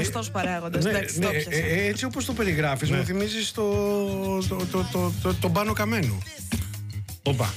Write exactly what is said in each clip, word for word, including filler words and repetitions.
γνωστός παράγοντας. Ναι, Εντάξει, ναι, το πιάσα. ε, έτσι όπως το περιγράφεις, Ναι. μου θυμίζεις το, το, το, το, το, τον Πάνο Καμένου. Όπα.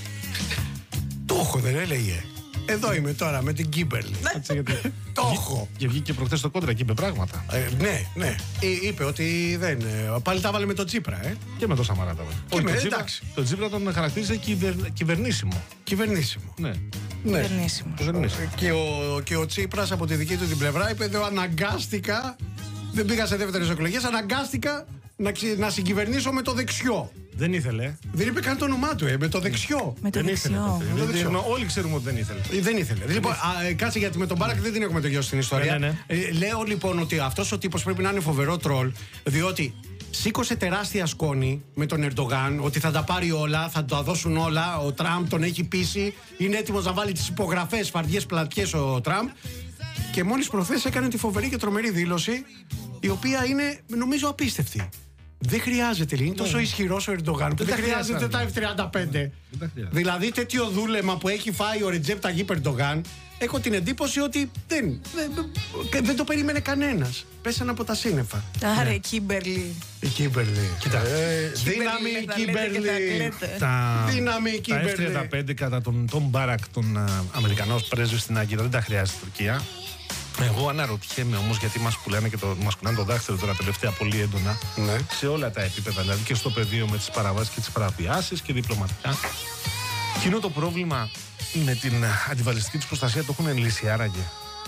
Το έχω, δεν έλεγε. Εδώ είμαι τώρα με την Κίμπερλι. Έτσι, γιατί... Το έχω. Και βγήκε προχθές στο κόντρα και είπε πράγματα. Ε, ναι, ναι. Ε, είπε ότι δεν. ε, Πάλι τα βάλε με τον Τσίπρα, ε. Και με το Σαμαρά τα βάλε. Όχι, με- το Τσίπρα- εντάξει. Το Τσίπρα τον χαρακτήριζε κυβερ... κυβερνήσιμο. Κυβερνήσιμο. Ναι. Ναι. Κυβερνήσιμο. Κυβερνήσιμο. Και ο, και ο Τσίπρας από τη δική του την πλευρά είπε: εδώ αναγκάστηκα. Δεν πήγα σε δεύτερες εκλογές. Αναγκάστηκα να, ξε- να συγκυβερνήσω με το δεξιό. Δεν ήθελε. Δεν είπε καν το όνομά του, ε, με το δεξιό. Με το Δεν ήθελε. δεξιό. τότε. Με το Δεν- δεξιό. ενώ όλοι ξέρουμε ότι δεν ήθελε. Ε, Δεν ήθελε. Λοιπόν, α, ε, κάτσε γιατί με τον Μπάρακ δεν την έχουμε τελειώσει την ιστορία. Ναι, ναι, Ε, λέω λοιπόν ότι αυτός ο τύπος πρέπει να είναι φοβερό τρολ, διότι σήκωσε τεράστια σκόνη με τον Ερντογάν ότι θα τα πάρει όλα, θα τα δώσουν όλα. Ο Τραμπ τον έχει πείσει, είναι έτοιμος να βάλει τις υπογραφές, φαρδιές, πλατιές ο Τραμπ. Και μόλις προχθές έκανε τη φοβερή και τρομερή δήλωση, η οποία είναι νομίζω απίστευτη. Δεν χρειάζεται, λέει. Είναι τόσο ισχυρός ο Ερντογάν που Δεν δεν τα χρειάζεται χρειάζεται. τα εφ τριάντα πέντε. Δεν τα χρειάζεται. Δηλαδή τέτοιο δούλεμα που έχει φάει ο Ρετζέπ Ταγίπ Ερντογάν, έχω την εντύπωση ότι δεν, δεν, δεν το περίμενε κανένας. Πέσανε από τα σύννεφα. Άρε, Κίμπερλι. Η Κίμπερλι. Κοίτα. Ε, δύναμη η θα λέτε και θα Κίμπερλι. κλαίτε. Τα, Δύναμη η τα εφ Κίμπερλι. τριάντα πέντε κατά τον Τον Μπάρακ, τον α, Αμερικανό πρέσβη στην Άγκυρα, δεν τα χρειάζεται η Τουρκία. Εγώ αναρωτιέμαι όμως γιατί μας πουλάνε και το, μας κουνάνε το δάχτυλο τώρα τελευταία πολύ έντονα Ναι. σε όλα τα επίπεδα, δηλαδή και στο πεδίο με τις παραβάσεις και τις παραβιάσεις και διπλωματικά. Κοινό το πρόβλημα με την αντιβαλιστική της προστασία το έχουν λύσει άραγε.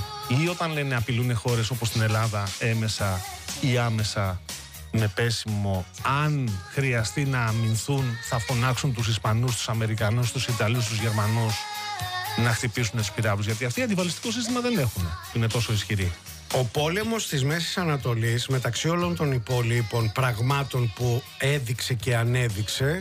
Ή όταν λένε απειλούν χώρες όπως την Ελλάδα έμεσα ή άμεσα με πέσιμο, αν χρειαστεί να αμυνθούν θα φωνάξουν τους Ισπανούς, τους Αμερικανούς, τους Ιταλούς, τους Γερμανούς να χτυπήσουν τους πυράβλους, γιατί αυτοί αντιβαλιστικό σύστημα δεν έχουν, που είναι τόσο ισχυροί. Ο πόλεμος της Μέσης Ανατολής, μεταξύ όλων των υπόλοιπων πραγμάτων που έδειξε και ανέδειξε,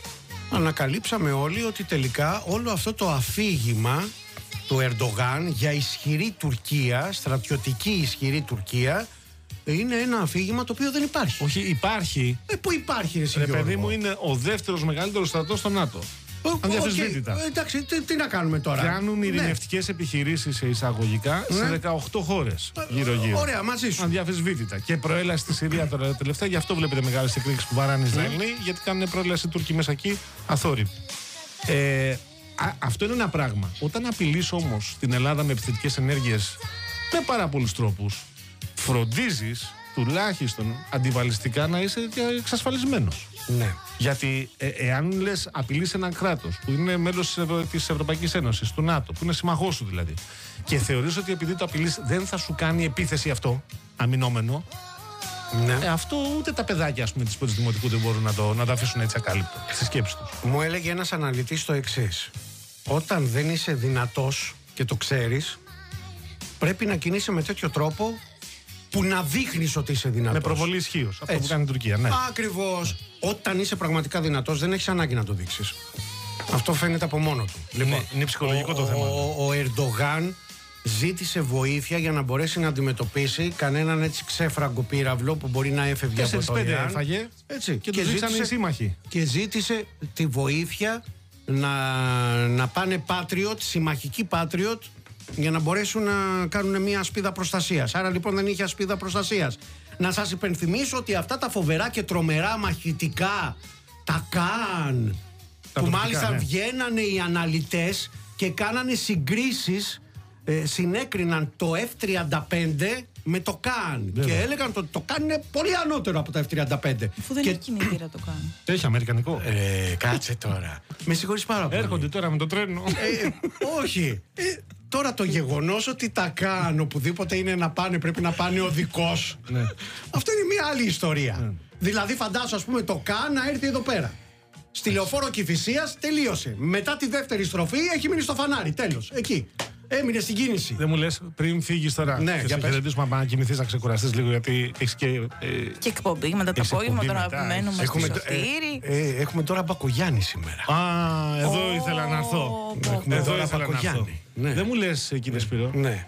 ανακαλύψαμε όλοι ότι τελικά όλο αυτό το αφήγημα του Ερντογάν για ισχυρή Τουρκία, στρατιωτική ισχυρή Τουρκία, είναι ένα αφήγημα το οποίο δεν υπάρχει. Όχι, υπάρχει. Ε, πού υπάρχει, εσύ, Ρε Γιώργο? παιδί μου, είναι ο δεύτερος μεγαλύτερος στρατός στο ΝΑΤΟ. Ε, Αδιαφεσβήτητα. οκ, ε, εντάξει, τι, τι να κάνουμε τώρα. Κάνουν ειρηνευτικές επιχειρήσεις σε εισαγωγικά σε Ναι. δεκαοκτώ χώρες γύρω-γύρω. Ωραία, μαζί σου. Αδιαφεσβήτητα. Και προέλαση στη Συρία τώρα τελευταία, γι' αυτό βλέπετε μεγάλες εκρήξεις που βαράνε οι Ισραηλοί, γιατί κάνουν προέλαση οι Τούρκοι μέσα εκεί αθόρυβοι. Ε, α, αυτό είναι ένα πράγμα. Όταν απειλείς όμως την Ελλάδα με επιθετικές ενέργειες με πάρα πολλούς τρόπους, φροντίζεις τουλάχιστον αντιβαλιστικά να είσαι εξασφαλισμένος. Ναι. Γιατί ε, εάν λες απειλείς έναν κράτος που είναι μέλος της, Ευρω... της Ευρωπαϊκής Ένωσης, του ΝΑΤΟ, που είναι συμμαχός σου δηλαδή, και θεωρείς ότι επειδή το απειλείς δεν θα σου κάνει επίθεση αυτό, αμυνόμενο, Ναι. ε, αυτό ούτε τα παιδάκια ας πούμε, της πρώτης δημοτικού δεν μπορούν να το, να το αφήσουν έτσι ακάλυπτο στη σκέψη τους. Μου έλεγε ένας αναλυτής το εξής: όταν δεν είσαι δυνατός και το ξέρεις, πρέπει να κινείσαι με τέτοιο τρόπο που να δείχνεις ότι είσαι δυνατός. Με προβολή ισχύως. Αυτό Έτσι. που κάνει η Τουρκία, ναι. Ακριβώς. Όταν είσαι πραγματικά δυνατός, δεν έχεις ανάγκη να το δείξεις. Αυτό φαίνεται από μόνο του. Λοιπόν, είναι ψυχολογικό ο, το θέμα. Ο, ο Ερντογάν ζήτησε βοήθεια για να μπορέσει να αντιμετωπίσει κανέναν έτσι ξέφραγκο πύραυλο που μπορεί να έφευγε από Τέσσερις το πέντε Ιράν. έφαγε Έτσι. και, το ζήτησαν οι σύμμαχοι. Και ζήτησε τη βοήθεια να, να πάνε Patriot, συμμαχικοί Patriot, για να μπορέσουν να κάνουν μια ασπίδα προστασίας. Άρα λοιπόν δεν είχε ασπίδα προστασίας. Να σας υπενθυμίσω ότι αυτά τα φοβερά και τρομερά μαχητικά, τα ΚΑΝ, Τα που τοπικά, μάλιστα ναι. βγαίνανε οι αναλυτές και κάνανε συγκρίσεις, ε, συνέκριναν το εφ τριάντα πέντε με το ΚΑΝ. Βέβαια. Και έλεγαν ότι το ΚΑΝ είναι πολύ ανώτερο από το εφ τριάντα πέντε. Αφού δεν Και- έχει κινητήρα το κάνω. Έχει αμερικανικό. Ε, κάτσε τώρα. Με συγχωρείς πάρα πολύ. Έρχονται τώρα με το τρένο. Ε, όχι. Ε, τώρα το γεγονός ότι τα καν οπουδήποτε είναι να πάνε, πρέπει να πάνε οδικός. Ναι. Αυτό είναι μια άλλη ιστορία. Ναι. Δηλαδή, φαντάσου, ας πούμε, το καν να έρθει εδώ πέρα. Στη λεωφόρο Κηφισίας τελείωσε. Μετά τη δεύτερη στροφή έχει μείνει στο φανάρι. Τέλος. Εκεί. Έμεινε στην κίνηση. Δεν μου λες πριν φύγεις τώρα Ναι, και για σε πες. χαιρετήσουμε να κοιμηθείς να ξεκουραστείς λίγο γιατί έχεις και... Ε, Και εκπομπή μετά το Έχεις απόγευμα, εκπομπή τον μετά, αγαπημένο μας Έχουμε, το το- Σωτήρη. ε, ε, έχουμε τώρα Μπακογιάννη σήμερα. Α, εδώ Ω, ήθελα να έρθω. πω, πω. Εδώ Τώρα ήθελα να έρθω. Πακογιάννη. Ναι. Δεν μου λες, κύριε Σπύρο, Ναι.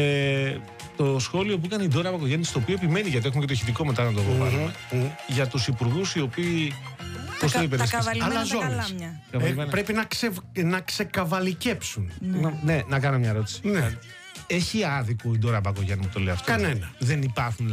ε, το σχόλιο που έκανε η Ντόρα Πακογιάννη, στο οποίο επιμένει, γιατί έχουμε και το ηχητικό μετά να το βάλουμε, για τους υπουργούς οι οποίοι. Πώς το Τα, είπε, τα ρε, σκέφτεσαι. καβαλημένα τα Αλαζόνες. καλάμια. Ε, Καβαλημένα. πρέπει να, ξε, να ξεκαβαλικέψουν. Να- Ναι, να κάνω μια ερώτηση. Ναι. Έχει άδικο η Ντόρα Πακογιάννη που το λέει αυτό? Κανένα. Δεν υπάρχουν